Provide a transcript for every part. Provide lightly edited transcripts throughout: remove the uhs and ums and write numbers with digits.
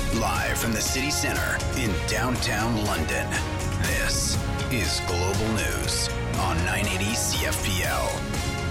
Live from the city centre in downtown London, this is Global News on 980 CFPL.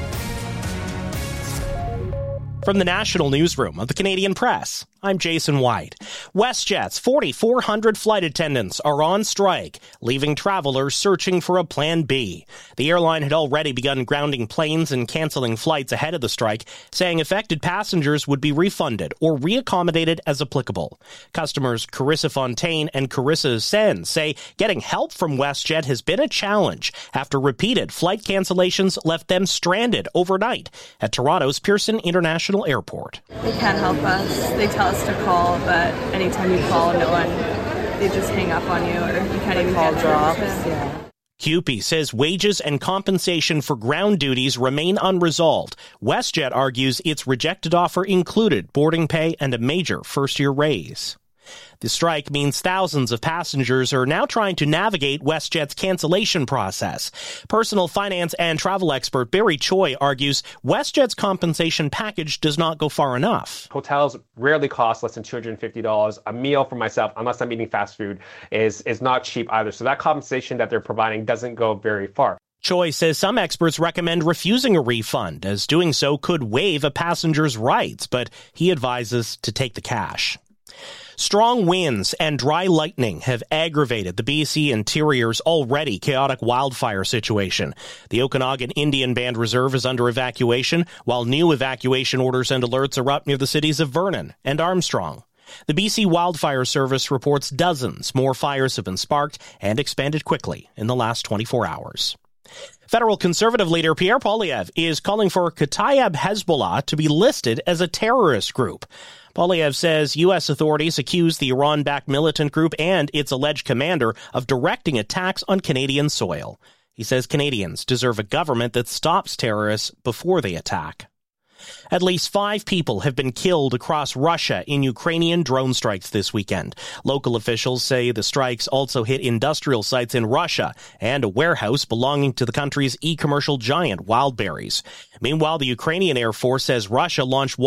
From the National Newsroom of the Canadian Press, I'm Jason White. WestJet's 4,400 flight attendants are on strike, leaving travelers searching for a plan B. The airline had already begun grounding planes and canceling flights ahead of the strike, saying affected passengers would be refunded or reaccommodated as applicable. Customers Carissa Fontaine and Carissa Sen say getting help from WestJet has been a challenge after repeated flight cancellations left them stranded overnight at Toronto's Pearson International Airport. They can't help us. They tell us to call, but anytime you call, no one, they just hang up on you, or you can't even get drops. Yeah. CUPE says wages and compensation for ground duties remain unresolved. WestJet argues its rejected offer included boarding pay and a major first-year raise. The strike means thousands of passengers are now trying to navigate WestJet's cancellation process. Personal finance and travel expert Barry Choi argues WestJet's compensation package does not go far enough. Hotels rarely cost less than $250. A meal for myself, unless I'm eating fast food, is not cheap either. So that compensation that they're providing doesn't go very far. Choi says some experts recommend refusing a refund, as doing so could waive a passenger's rights, but he advises to take the cash. Strong winds and dry lightning have aggravated the BC Interior's already chaotic wildfire situation. The Okanagan Indian Band Reserve is under evacuation, while new evacuation orders and alerts are up near the cities of Vernon and Armstrong. The BC Wildfire Service reports dozens more fires have been sparked and expanded quickly in the last 24 hours. Federal Conservative leader Pierre Poilievre is calling for Kataib Hezbollah to be listed as a terrorist group. Poilievre says U.S. authorities accuse the Iran-backed militant group and its alleged commander of directing attacks on Canadian soil. He says Canadians deserve a government that stops terrorists before they attack. At least 5 people have been killed across Russia in Ukrainian drone strikes this weekend. Local officials say the strikes also hit industrial sites in Russia and a warehouse belonging to the country's e-commercial giant Wildberries. Meanwhile, the Ukrainian Air Force says Russia launched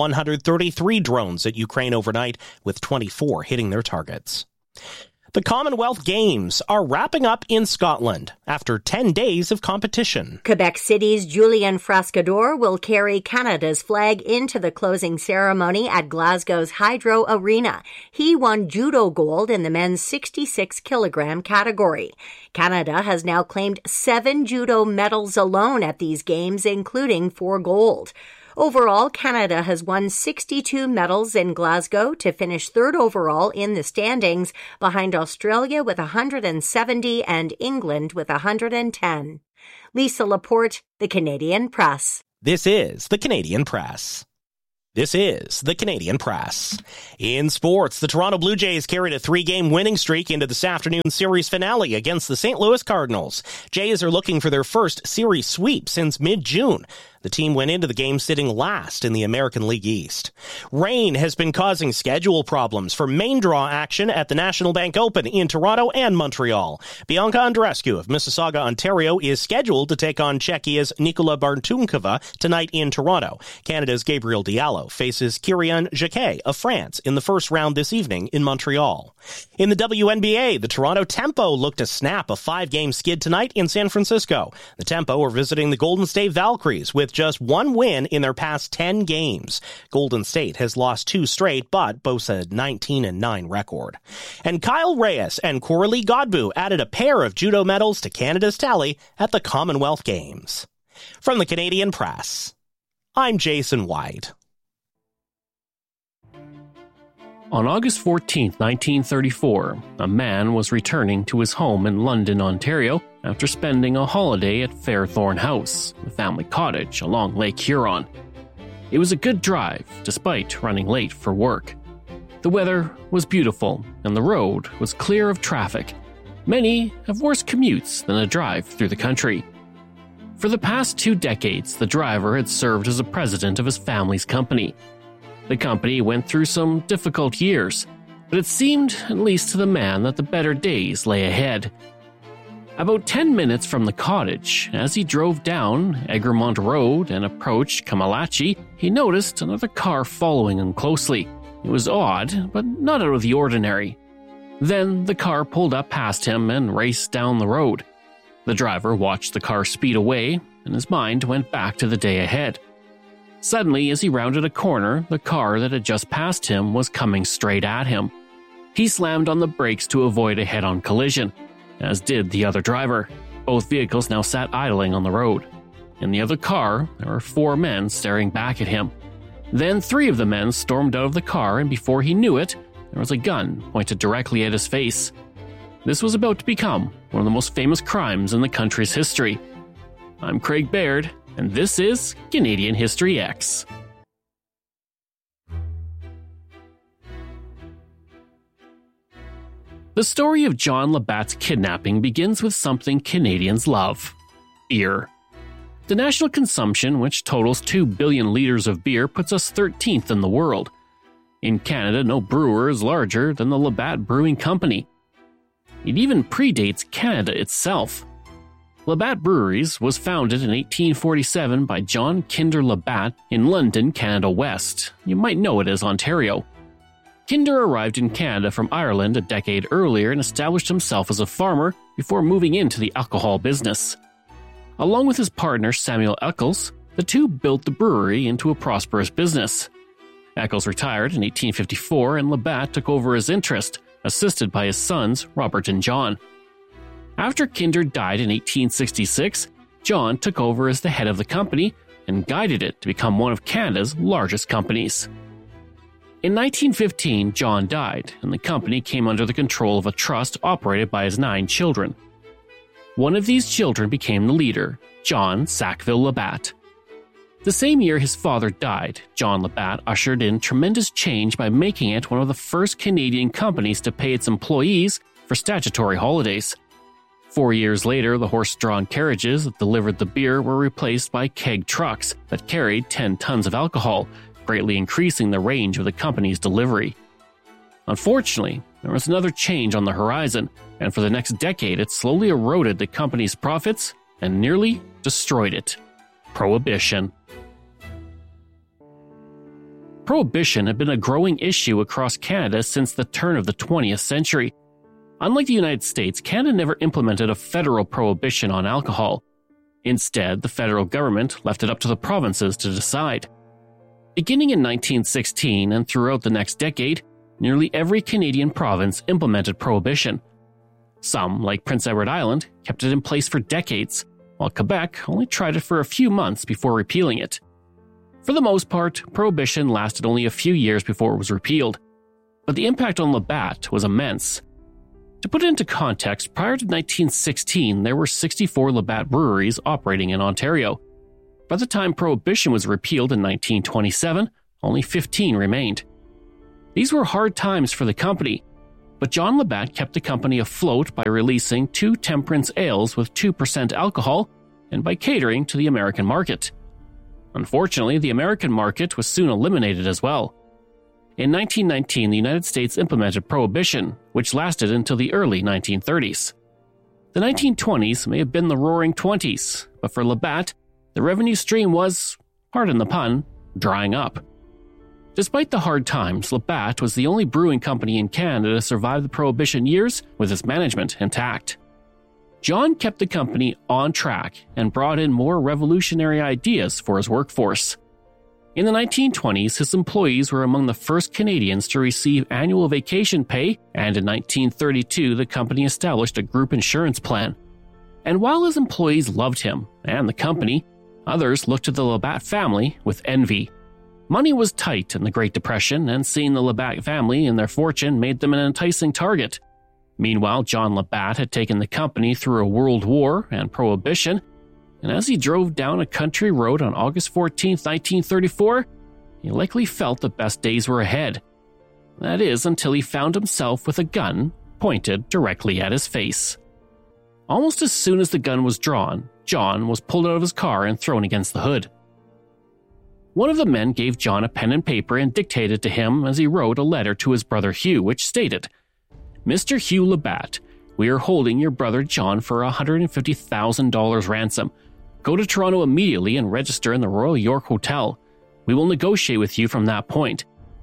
133 drones at Ukraine overnight, with 24 hitting their targets. The Commonwealth Games are wrapping up in Scotland after 10 days of competition. Quebec City's Julien Frascador will carry Canada's flag into the closing ceremony at Glasgow's Hydro Arena. He won judo gold in the men's 66-kilogram category. Canada has now claimed 7 judo medals alone at these games, including 4 gold. Overall, Canada has won 62 medals in Glasgow to finish 3rd overall in the standings, behind Australia with 170 and England with 110. Lisa Laporte, The Canadian Press. This is The Canadian Press. This is The Canadian Press. In sports, the Toronto Blue Jays carried a 3-game winning streak into this afternoon's series finale against the St. Louis Cardinals. Jays are looking for their first series sweep since mid-June. The team went into the game sitting last in the American League East. Rain has been causing schedule problems for main draw action at the National Bank Open in Toronto and Montreal. Bianca Andreescu of Mississauga, Ontario, is scheduled to take on Czechia's Nikola Bartunkova tonight in Toronto. Canada's Gabriel Diallo faces Kyrian Jacquet of France in the first round this evening in Montreal. In the WNBA, the Toronto Tempo looked to snap a 5-game skid tonight in San Francisco. The Tempo are visiting the Golden State Valkyries with just 1 win in their past 10 games. Golden State has lost 2 straight, but boasts a 19-9 record. And Kyle Reyes and Coralie Godbout added a pair of judo medals to Canada's tally at the Commonwealth Games. From the Canadian Press, I'm Jason White. On August 14, 1934, a man was returning to his home in London, Ontario, after spending a holiday at Fairthorn House, the family cottage along Lake Huron. It was a good drive, despite running late for work. The weather was beautiful, and the road was clear of traffic. Many have worse commutes than a drive through the country. For the past 2 decades, the driver had served as a president of his family's company. The company went through some difficult years, but it seemed, at least to the man, that the better days lay ahead. About 10 minutes from the cottage, as he drove down Egremont Road and approached Kamalachi, he noticed another car following him closely. It was odd, but not out of the ordinary. Then the car pulled up past him and raced down the road. The driver watched the car speed away, and his mind went back to the day ahead. Suddenly, as he rounded a corner, the car that had just passed him was coming straight at him. He slammed on the brakes to avoid a head-on collision, as did the other driver. Both vehicles now sat idling on the road. In the other car, there were 4 men staring back at him. Then 3 of the men stormed out of the car, and before he knew it, there was a gun pointed directly at his face. This was about to become one of the most famous crimes in the country's history. I'm Craig Baird, and this is Canadian History X. The story of John Labatt's kidnapping begins with something Canadians love: beer. The national consumption, which totals 2 billion litres of beer, puts us 13th in the world. In Canada, no brewer is larger than the Labatt Brewing Company. It even predates Canada itself. Labatt Breweries was founded in 1847 by John Kinder Labatt in London, Canada West. You might know it as Ontario. Kinder arrived in Canada from Ireland a decade earlier and established himself as a farmer before moving into the alcohol business. Along with his partner Samuel Eccles, the two built the brewery into a prosperous business. Eccles retired in 1854 and Labatt took over his interest, assisted by his sons Robert and John. After Kinder died in 1866, John took over as the head of the company and guided it to become one of Canada's largest companies. In 1915, John died, and the company came under the control of a trust operated by his 9 children. One of these children became the leader, John Sackville Labatt. The same year his father died, John Labatt ushered in tremendous change by making it one of the first Canadian companies to pay its employees for statutory holidays. 4 years later, the horse-drawn carriages that delivered the beer were replaced by keg trucks that carried 10 tons of alcohol, greatly increasing the range of the company's delivery. Unfortunately, there was another change on the horizon, and for the next decade it slowly eroded the company's profits and nearly destroyed it. Prohibition. Prohibition had been a growing issue across Canada since the turn of the 20th century. Unlike the United States, Canada never implemented a federal prohibition on alcohol. Instead, the federal government left it up to the provinces to decide. Beginning in 1916 and throughout the next decade, nearly every Canadian province implemented prohibition. Some, like Prince Edward Island, kept it in place for decades, while Quebec only tried it for a few months before repealing it. For the most part, prohibition lasted only a few years before it was repealed, but the impact on Labatt was immense. To put it into context, prior to 1916, there were 64 Labatt breweries operating in Ontario. By the time Prohibition was repealed in 1927, only 15 remained. These were hard times for the company, but John Labatt kept the company afloat by releasing 2 temperance ales with 2% alcohol and by catering to the American market. Unfortunately, the American market was soon eliminated as well. In 1919, the United States implemented Prohibition, which lasted until the early 1930s. The 1920s may have been the Roaring Twenties, but for Labatt, the revenue stream was, pardon the pun, drying up. Despite the hard times, Labatt was the only brewing company in Canada to survive the Prohibition years with its management intact. John kept the company on track and brought in more revolutionary ideas for his workforce. In the 1920s, his employees were among the first Canadians to receive annual vacation pay, and in 1932, the company established a group insurance plan. And while his employees loved him and the company, others looked to the Labatt family with envy. Money was tight in the Great Depression, and seeing the Labatt family and their fortune made them an enticing target. Meanwhile, John Labatt had taken the company through a world war and prohibition, and as he drove down a country road on August 14, 1934, he likely felt the best days were ahead. That is, until he found himself with a gun pointed directly at his face. Almost as soon as the gun was drawn, John was pulled out of his car and thrown against the hood. One of the men gave John a pen and paper and dictated to him as he wrote a letter to his brother Hugh, which stated, "Mr. Hugh Labatt, we are holding your brother John for $150,000 ransom. Go to Toronto immediately and register in the Royal York Hotel. We will negotiate with you from that point.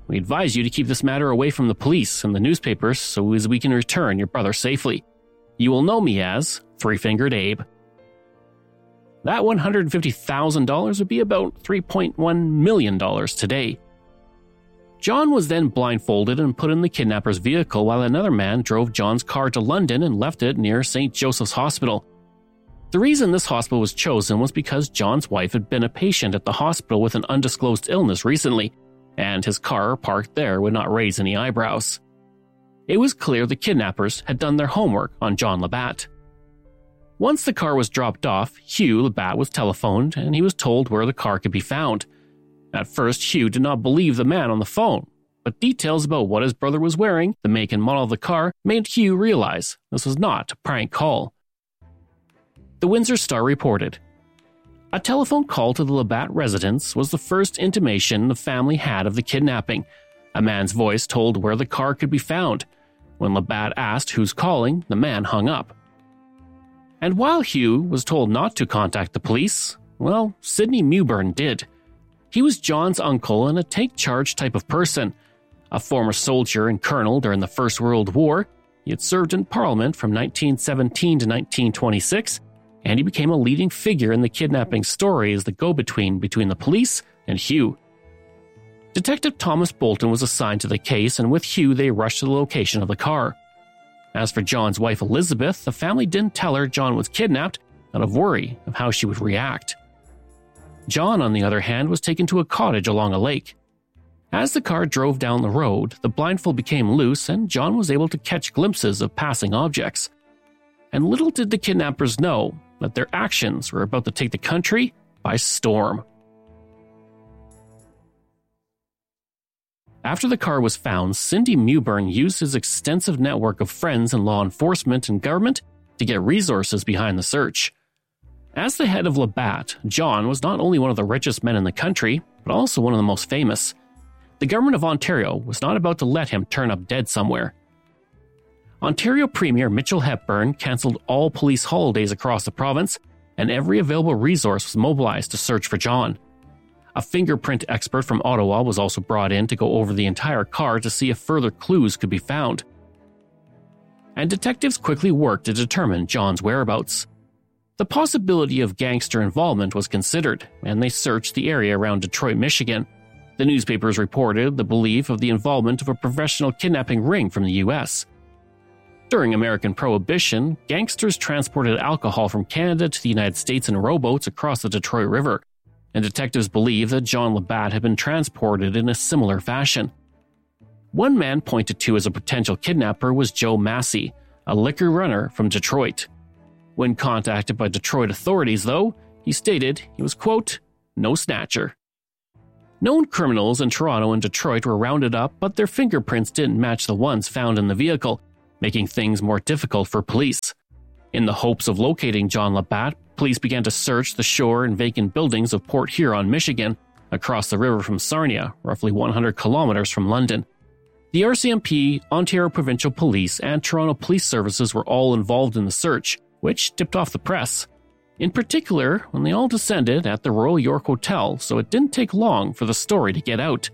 We advise you to keep this matter away from the police and the newspapers so as we can return your brother safely. You will know me as Three-Fingered Abe." That $150,000 would be about $3.1 million today. John was then blindfolded and put in the kidnapper's vehicle while another man drove John's car to London and left it near St. Joseph's Hospital. The reason this hospital was chosen was because John's wife had been a patient at the hospital with an undisclosed illness recently, and his car parked there would not raise any eyebrows. It was clear the kidnappers had done their homework on John Labatt. Once the car was dropped off, Hugh Labatt was telephoned and he was told where the car could be found. At first, Hugh did not believe the man on the phone, but details about what his brother was wearing, the make and model of the car, made Hugh realize this was not a prank call. The Windsor Star reported, "A telephone call to the Labatt residence was the first intimation the family had of the kidnapping. A man's voice told where the car could be found. When Labatt asked who's calling, the man hung up." And while Hugh was told not to contact the police, well, Sidney Mewburn did. He was John's uncle and a take-charge type of person. A former soldier and colonel during the First World War, he had served in Parliament from 1917 to 1926, and he became a leading figure in the kidnapping story as the go-between between the police and Hugh. Detective Thomas Bolton was assigned to the case, and with Hugh they rushed to the location of the car. As for John's wife Elizabeth, the family didn't tell her John was kidnapped out of worry of how she would react. John, on the other hand, was taken to a cottage along a lake. As the car drove down the road, the blindfold became loose and John was able to catch glimpses of passing objects. And little did the kidnappers know that their actions were about to take the country by storm. After the car was found, Cindy Mewburn used his extensive network of friends in law enforcement and government to get resources behind the search. As the head of Labatt, John was not only one of the richest men in the country, but also one of the most famous. The government of Ontario was not about to let him turn up dead somewhere. Ontario Premier Mitchell Hepburn cancelled all police holidays across the province, and every available resource was mobilized to search for John. A fingerprint expert from Ottawa was also brought in to go over the entire car to see if further clues could be found. And detectives quickly worked to determine John's whereabouts. The possibility of gangster involvement was considered, and they searched the area around Detroit, Michigan. The newspapers reported the belief of the involvement of a professional kidnapping ring from the U.S. During American Prohibition, gangsters transported alcohol from Canada to the United States in rowboats across the Detroit River, and detectives believe that John Labatt had been transported in a similar fashion. One man pointed to as a potential kidnapper was Joe Massey, a liquor runner from Detroit. When contacted by Detroit authorities, though, he stated he was, quote, no snatcher. Known criminals in Toronto and Detroit were rounded up, but their fingerprints didn't match the ones found in the vehicle, making things more difficult for police. In the hopes of locating John Labatt, police began to search the shore and vacant buildings of Port Huron, Michigan, across the river from Sarnia, roughly 100 kilometers from London. The RCMP, Ontario Provincial Police, and Toronto Police Services were all involved in the search, which tipped off the press. In particular, when they all descended at the Royal York Hotel, so it didn't take long for the story to get out.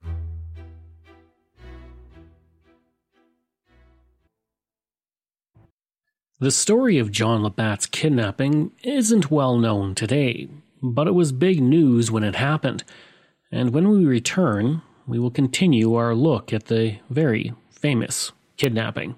The story of John Labatt's kidnapping isn't well known today, but it was big news when it happened. And when we return, we will continue our look at the very famous kidnapping.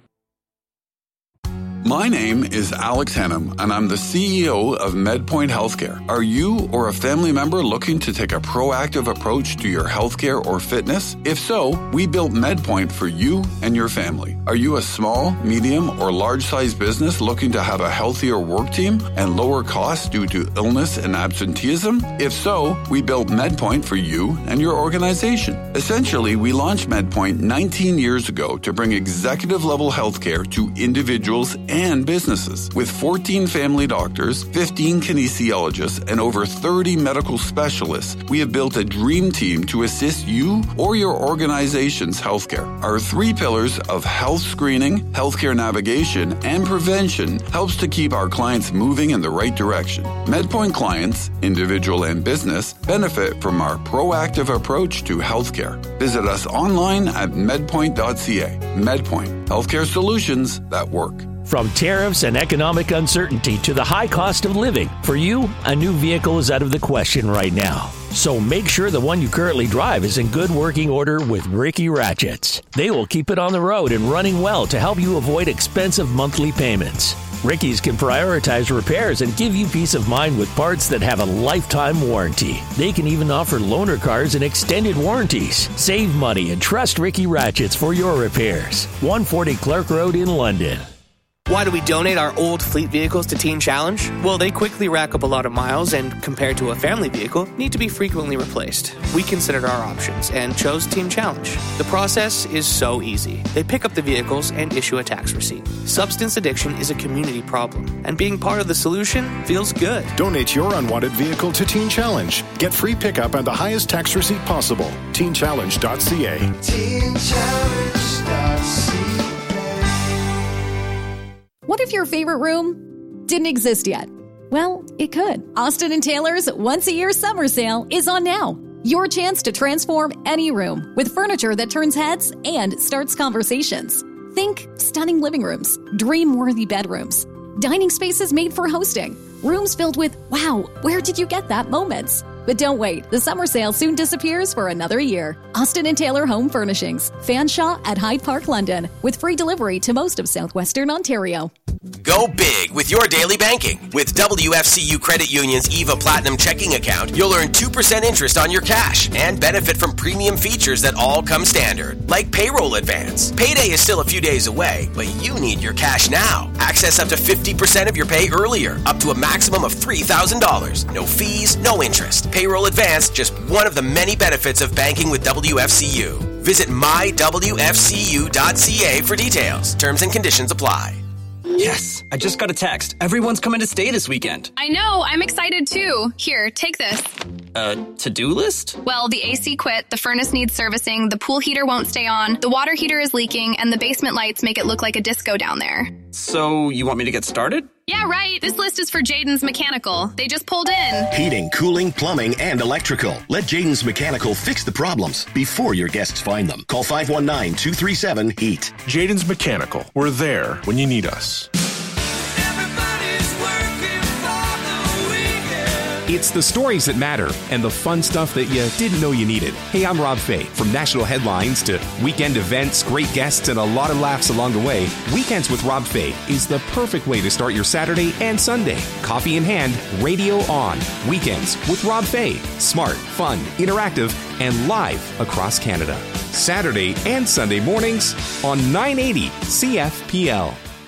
My name is Alex Hennam, and I'm the CEO of MedPoint Healthcare. Are you or a family member looking to take a proactive approach to your healthcare or fitness? If so, we built MedPoint for you and your family. Are you a small, medium, or large-sized business looking to have a healthier work team and lower costs due to illness and absenteeism? If so, we built MedPoint for you and your organization. Essentially, we launched MedPoint 19 years ago to bring executive-level healthcare to individuals and businesses. With 14 family doctors, 15 kinesiologists, and over 30 medical specialists, we have built a dream team to assist you or your organization's healthcare. Our 3 pillars of health screening, healthcare navigation, and prevention helps to keep our clients moving in the right direction. MedPoint clients, individual and business, benefit from our proactive approach to healthcare. Visit us online at medpoint.ca. MedPoint, healthcare solutions that work. From tariffs and economic uncertainty to the high cost of living, for you, a new vehicle is out of the question right now. So make sure the one you currently drive is in good working order with Ricky Ratchets. They will keep it on the road and running well to help you avoid expensive monthly payments. Ricky's can prioritize repairs and give you peace of mind with parts that have a lifetime warranty. They can even offer loaner cars and extended warranties. Save money and trust Ricky Ratchets for your repairs. 140 Clark Road in London. Why do we donate our old fleet vehicles to Teen Challenge? Well, they quickly rack up a lot of miles and, compared to a family vehicle, need to be frequently replaced. We considered our options and chose Teen Challenge. The process is so easy. They pick up the vehicles and issue a tax receipt. Substance addiction is a community problem, and being part of the solution feels good. Donate your unwanted vehicle to Teen Challenge. Get free pickup and the highest tax receipt possible. TeenChallenge.ca. TeenChallenge.ca. What if your favorite room didn't exist yet? Well, it could. Austin & Taylor's once-a-year summer sale is on now. Your chance to transform any room with furniture that turns heads and starts conversations. Think stunning living rooms, dream-worthy bedrooms, dining spaces made for hosting, rooms filled with, wow, where did you get that moments? But don't wait, the summer sale soon disappears for another year. Austin & Taylor Home Furnishings, Fanshawe at Hyde Park, London, with free delivery to most of southwestern Ontario. Go big with your daily banking. With WFCU Credit Union's EVA Platinum checking account, you'll earn 2% interest on your cash and benefit from premium features that all come standard, like payroll advance. Payday is still a few days away, but you need your cash now. Access up to 50% of your pay earlier, up to a maximum of $3,000. No fees, no interest. Payroll advance, just one of the many benefits of banking with WFCU. Visit mywfcu.ca for details. Terms and conditions apply. Yes, I just got a text. Everyone's coming to stay this weekend. I know, I'm excited too. Here, take this. To-do list? Well, the AC quit, the furnace needs servicing, the pool heater won't stay on, the water heater is leaking, and the basement lights make it look like a disco down there. So, you want me to get started? Yeah, right. This list is for Jaden's Mechanical. They just pulled in. Heating, cooling, plumbing, and electrical. Let Jaden's Mechanical fix the problems before your guests find them. Call 519-237-HEAT. Jaden's Mechanical. We're there when you need us. It's the stories that matter and the fun stuff that you didn't know you needed. Hey, I'm Rob Fay. From national headlines to weekend events, great guests, and a lot of laughs along the way, Weekends with Rob Fay is the perfect way to start your Saturday and Sunday. Coffee in hand, radio on. Weekends with Rob Fay. Smart, fun, interactive, and live across Canada. Saturday and Sunday mornings on 980 CFPL.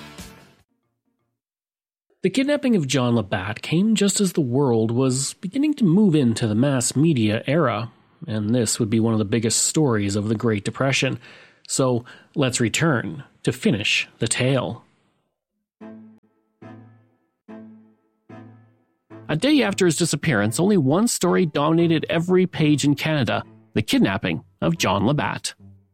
The kidnapping of John Labatt came just as the world was beginning to move into the mass media era, and this would be one of the biggest stories of the Great Depression. So let's return to finish the tale. A day after his disappearance, only one story dominated every page in Canada: the kidnapping of John Labatt.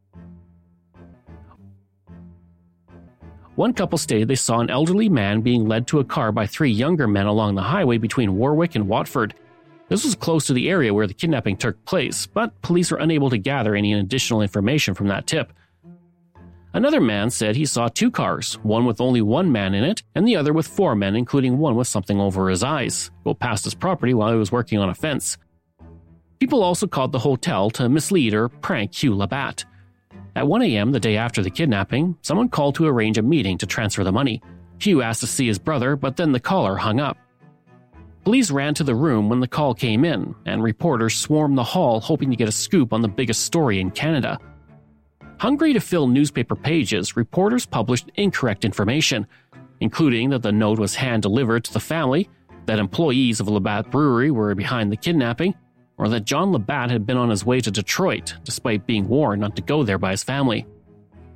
One couple stated they saw an elderly man being led to a car by three younger men along the highway between Warwick and Watford. This was close to the area where the kidnapping took place, but police were unable to gather any additional information from that tip. Another man said he saw two cars, one with only one man in it, and the other with four men, including one with something over his eyes, go past his property while he was working on a fence. People also called the hotel to mislead or prank Hugh Labatt. At 1 a.m. the day after the kidnapping, someone called to arrange a meeting to transfer the money. Hugh asked to see his brother, but then the caller hung up. Police ran to the room when the call came in, and reporters swarmed the hall hoping to get a scoop on the biggest story in Canada. Hungry to fill newspaper pages, reporters published incorrect information, including that the note was hand-delivered to the family, that employees of Labatt Brewery were behind the kidnapping, or that John Labatt had been on his way to Detroit, despite being warned not to go there by his family.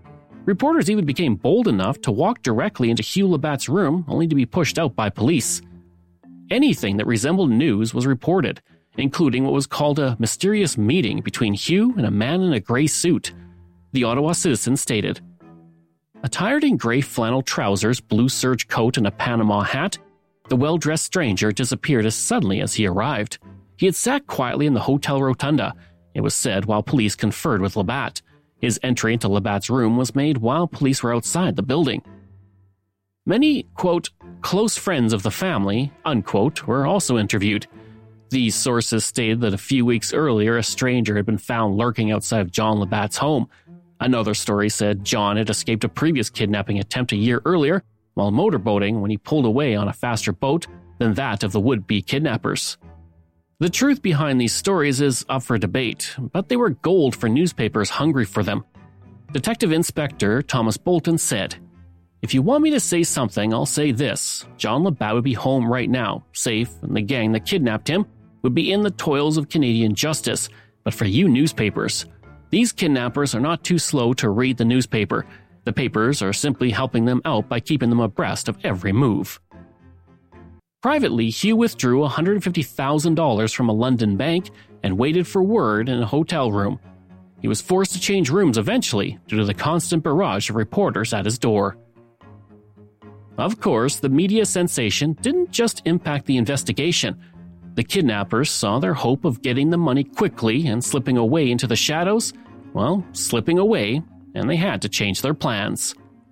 Reporters even became bold enough to walk directly into Hugh Labatt's room, only to be pushed out by police. Anything that resembled news was reported, including what was called a mysterious meeting between Hugh and a man in a gray suit. The Ottawa Citizen stated, attired in gray flannel trousers, blue serge coat, and a Panama hat, the well-dressed stranger disappeared as suddenly as he arrived. He had sat quietly in the hotel rotunda, it was said, while police conferred with Labatt. His entry into Labatt's room was made while police were outside the building. Many, quote, close friends of the family, unquote, were also interviewed. These sources stated that a few weeks earlier, a stranger had been found lurking outside of John Labatt's home. Another story said John had escaped a previous kidnapping attempt a year earlier while motorboating when he pulled away on a faster boat than that of the would-be kidnappers. The truth behind these stories is up for debate, but they were gold for newspapers hungry for them. Detective Inspector Thomas Bolton said, if you want me to say something, I'll say this. John Labatt would be home right now, safe, and the gang that kidnapped him would be in the toils of Canadian justice. But for you newspapers, these kidnappers are not too slow to read the newspaper. The papers are simply helping them out by keeping them abreast of every move. Privately, Hugh withdrew $150,000 from a London bank and waited for word in a hotel room. He was forced to change rooms eventually due to the constant barrage of reporters at his door. Of course, the media sensation didn't just impact the investigation. The kidnappers saw their hope of getting the money quickly and slipping away into the shadows, slipping away, and they had to change their plans.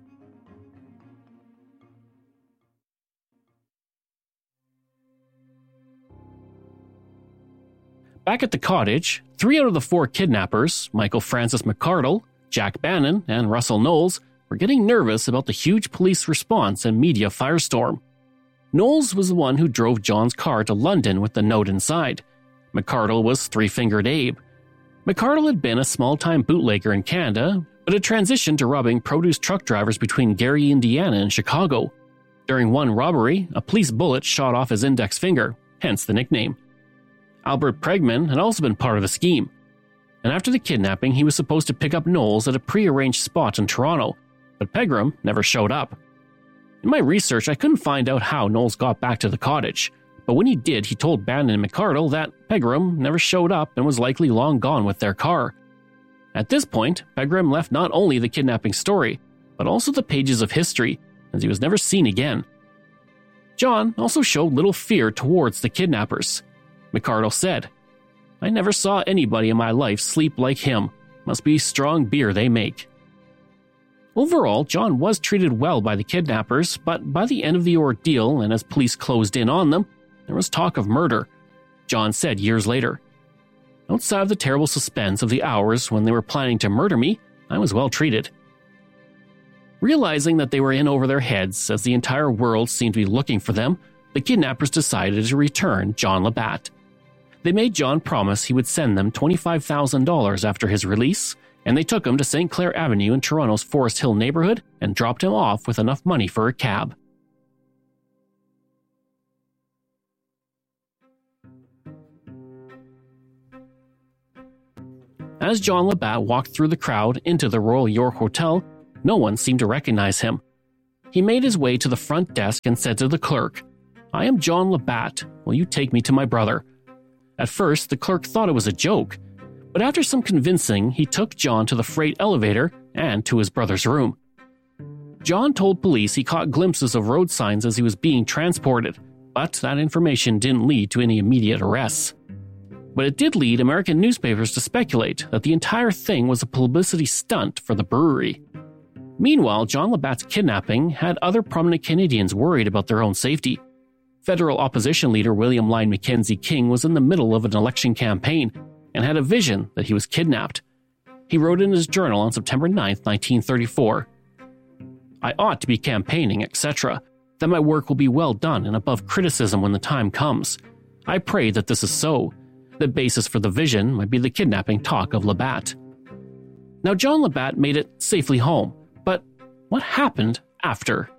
Back at the cottage, 3 out of the 4 kidnappers, Michael Francis McArdle, Jack Bannon, and Russell Knowles, were getting nervous about the huge police response and media firestorm. Knowles was the one who drove John's car to London with the note inside. McArdle was Three-Fingered Abe. McArdle had been a small-time bootlegger in Canada, but had transitioned to robbing produce truck drivers between Gary, Indiana and Chicago. During one robbery, a police bullet shot off his index finger, hence the nickname. Albert Pregman had also been part of the scheme. And after the kidnapping, he was supposed to pick up Knowles at a pre-arranged spot in Toronto, but Pegram never showed up. In my research, I couldn't find out how Knowles got back to the cottage, but when he did, he told Bannon and McArdle that Pegram never showed up and was likely long gone with their car. At this point, Pegram left not only the kidnapping story, but also the pages of history, as he was never seen again. John also showed little fear towards the kidnappers. McArdle said, I never saw anybody in my life sleep like him. Must be strong beer they make. Overall, John was treated well by the kidnappers, but by the end of the ordeal and as police closed in on them, there was talk of murder. John said years later, outside of the terrible suspense of the hours when they were planning to murder me, I was well treated. Realizing that they were in over their heads as the entire world seemed to be looking for them, the kidnappers decided to return John Labatt. They made John promise he would send them $25,000 after his release, and they took him to St. Clair Avenue in Toronto's Forest Hill neighborhood and dropped him off with enough money for a cab. As John Labatt walked through the crowd into the Royal York Hotel, no one seemed to recognize him. He made his way to the front desk and said to the clerk, I am John Labatt. Will you take me to my brother? At first, the clerk thought it was a joke, but after some convincing, he took John to the freight elevator and to his brother's room. John told police he caught glimpses of road signs as he was being transported, but that information didn't lead to any immediate arrests. But it did lead American newspapers to speculate that the entire thing was a publicity stunt for the brewery. Meanwhile, John Labatt's kidnapping had other prominent Canadians worried about their own safety. Federal opposition leader William Lyon Mackenzie King was in the middle of an election campaign and had a vision that he was kidnapped. He wrote in his journal on September 9, 1934, I ought to be campaigning, etc., that my work will be well done and above criticism when the time comes. I pray that this is so. The basis for the vision might be the kidnapping talk of Labatt. Now, John Labatt made it safely home, but what happened after?